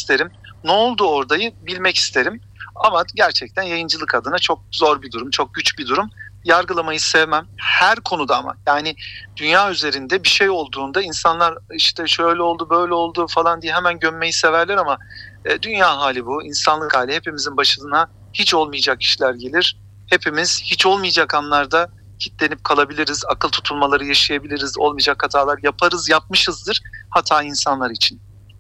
isterim. Ne oldu oradayı bilmek isterim. Ama gerçekten yayıncılık adına çok zor bir durum, çok güç bir durum. Yargılamayı sevmem. Her konuda ama. Yani dünya üzerinde bir şey olduğunda insanlar işte şöyle oldu, böyle oldu falan diye hemen gömmeyi severler ama dünya hali bu, insanlık hali. Hepimizin başına hiç olmayacak işler gelir. Hepimiz hiç olmayacak anlarda kilitlenip kalabiliriz, akıl tutulmaları yaşayabiliriz, olmayacak hatalar yaparız, yapmışızdır. Hata insanlar için.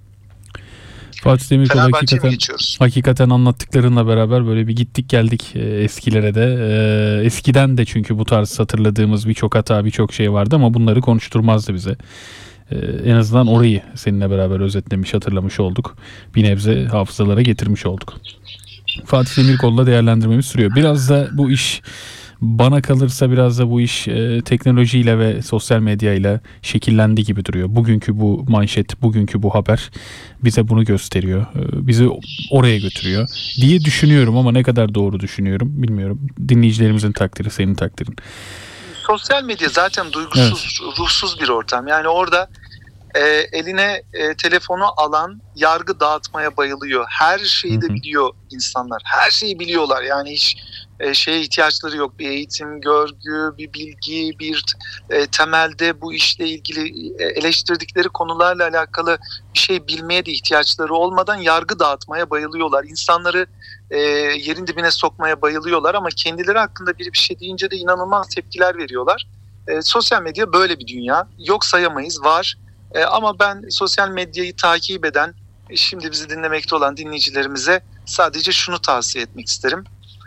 Fatih Demirkol hakikaten anlattıklarınla beraber böyle bir gittik geldik eskilere de. Eskiden de çünkü bu tarz hatırladığımız birçok hata, birçok şey vardı ama bunları konuşturmazdı bize. En azından orayı seninle beraber özetlemiş, hatırlamış olduk. Bir nebze hafızalara getirmiş olduk. Fatih Demirkol'la değerlendirmemiz sürüyor. Biraz da bu iş, bana kalırsa biraz da bu iş teknolojiyle ve sosyal medyayla şekillendi gibi duruyor. Bugünkü bu manşet, bugünkü bu haber bize bunu gösteriyor. Bizi oraya götürüyor diye düşünüyorum ama ne kadar doğru düşünüyorum bilmiyorum. Dinleyicilerimizin takdiri, senin takdirin. Sosyal medya zaten duygusuz, ruhsuz bir ortam. Yani orada eline telefonu alan yargı dağıtmaya bayılıyor. Her şeyi de biliyor insanlar. Her şeyi biliyorlar. Yani hiç şeye ihtiyaçları yok. Bir eğitim, görgü, bir bilgi, bir temelde bu işle ilgili eleştirdikleri konularla alakalı bir şey bilmeye de ihtiyaçları olmadan yargı dağıtmaya bayılıyorlar. İnsanları yerin dibine sokmaya bayılıyorlar ama kendileri hakkında biri bir şey deyince de inanılmaz tepkiler veriyorlar. Sosyal medya böyle bir dünya. Yok sayamayız, var. Ama ben sosyal medyayı takip eden, şimdi bizi dinlemekte olan dinleyicilerimize sadece şunu tavsiye etmek isterim.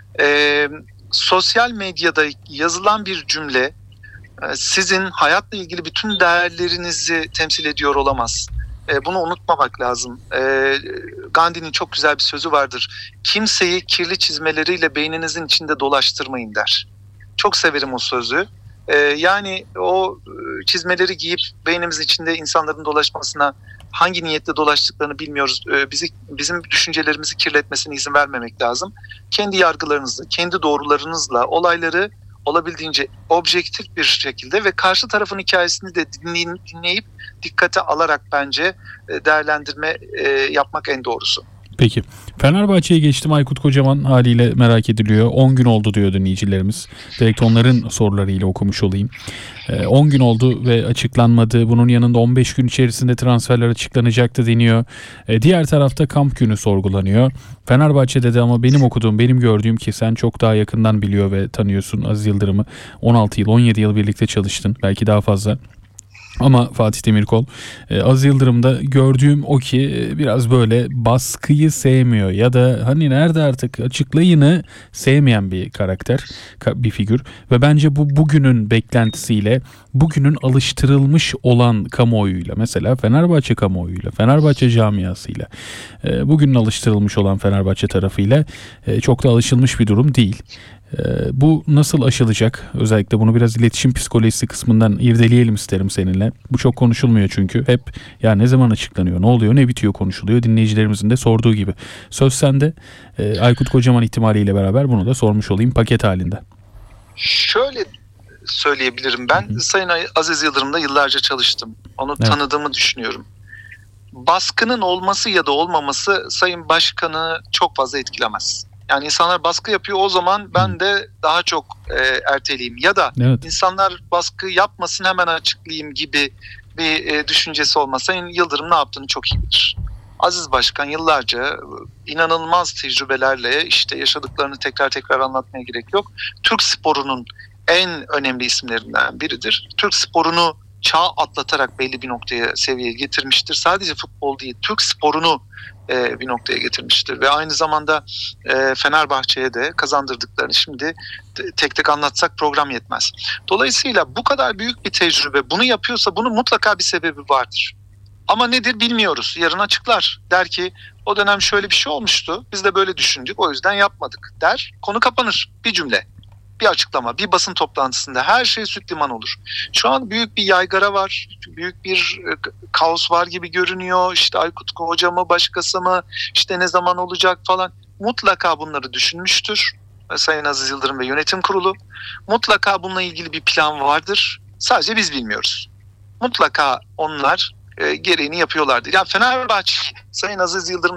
Sosyal medyada yazılan bir cümle sizin hayatla ilgili bütün değerlerinizi temsil ediyor olamaz. Bunu unutmamak lazım. Gandhi'nin çok güzel bir sözü vardır. Kimseyi kirli çizmeleriyle beyninizin içinde dolaştırmayın der. Çok severim o sözü. Yani o çizmeleri giyip beynimizin içinde insanların dolaşmasına, hangi niyetle dolaştıklarını bilmiyoruz. Bizim düşüncelerimizi kirletmesine izin vermemek lazım. Kendi yargılarınızla, kendi doğrularınızla olayları olabildiğince objektif bir şekilde ve karşı tarafın hikayesini de dinleyip dikkate alarak bence değerlendirme yapmak en doğrusu. Peki. Fenerbahçe'ye geçtim. Aykut Kocaman haliyle merak ediliyor. 10 gün oldu diyor dinleyicilerimiz. Direkt onların sorularıyla okumuş olayım. 10 gün oldu ve açıklanmadı. Bunun yanında 15 gün içerisinde transferler açıklanacaktı deniyor. Diğer tarafta kamp günü sorgulanıyor. Fenerbahçe'de de ama benim okuduğum, benim gördüğüm ki sen çok daha yakından biliyor ve tanıyorsun Aziz Yıldırım'ı. 16 yıl, 17 yıl birlikte çalıştın. Belki daha fazla. Ama Fatih Demirkol, Aziz Yıldırım'da gördüğüm o ki biraz böyle baskıyı sevmiyor ya da hani nerede artık açıklayını sevmeyen bir karakter, bir figür ve bence bu bugünün beklentisiyle, bugünün alıştırılmış olan kamuoyuyla, mesela Fenerbahçe kamuoyuyla, Fenerbahçe camiasıyla, bugünün alıştırılmış olan Fenerbahçe tarafıyla çok da alışılmış bir durum değil. Bu nasıl aşılacak? Özellikle bunu biraz iletişim psikolojisi kısmından irdeleyelim isterim seninle. Bu çok konuşulmuyor çünkü. Hep ya ne zaman açıklanıyor, ne oluyor, ne bitiyor konuşuluyor. Dinleyicilerimizin de sorduğu gibi. Söz sende. Aykut Kocaman ihtimaliyle beraber bunu da sormuş olayım paket halinde. Şöyle söyleyebilirim ben. Sayın Aziz Yıldırım'da yıllarca çalıştım. Onu tanıdığımı düşünüyorum. Baskının olması ya da olmaması Sayın Başkan'ı çok fazla etkilemez. Yani insanlar baskı yapıyor, o zaman ben de daha çok erteleyeyim ya da insanlar baskı yapmasın hemen açıklayayım gibi bir düşüncesi olmaz. Sayın Yıldırım ne yaptığını çok iyi bilir. Aziz Başkan yıllarca inanılmaz tecrübelerle işte yaşadıklarını tekrar anlatmaya gerek yok. Türk sporunun en önemli isimlerinden biridir. Türk sporunu çağ atlatarak belli bir seviyeye getirmiştir. Sadece futbol değil, Türk sporunu bir noktaya getirmiştir ve aynı zamanda Fenerbahçe'ye de kazandırdıklarını şimdi tek tek anlatsak program yetmez. Dolayısıyla bu kadar büyük bir tecrübe bunu yapıyorsa bunun mutlaka bir sebebi vardır. Ama nedir bilmiyoruz. Yarın açıklar. Der ki o dönem şöyle bir şey olmuştu. Biz de böyle düşündük. O yüzden yapmadık der. Konu kapanır. Bir cümle. Bir açıklama, bir basın toplantısında her şey süt liman olur. Şu an büyük bir yaygara var, büyük bir kaos var gibi görünüyor. İşte Aykut Hoca mı, başkası mı, işte ne zaman olacak falan. Mutlaka bunları düşünmüştür Sayın Aziz Yıldırım ve Yönetim Kurulu. Mutlaka bununla ilgili bir plan vardır. Sadece biz bilmiyoruz. Mutlaka onlar gereğini yapıyorlardır. Yani Fenerbahçe, Sayın Aziz Yıldırım